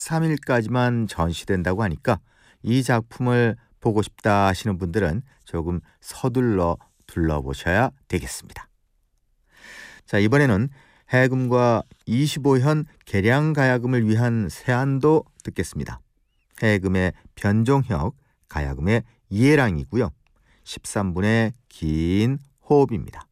3일까지만 전시된다고 하니까 이 작품을 보고 싶다 하시는 분들은 조금 서둘러 둘러보셔야 되겠습니다. 자, 이번에는 해금과 25현 개량가야금을 위한 세안도 듣겠습니다. 해금의 변종혁, 가야금의 이해랑이고요. 13분의 긴 호흡입니다.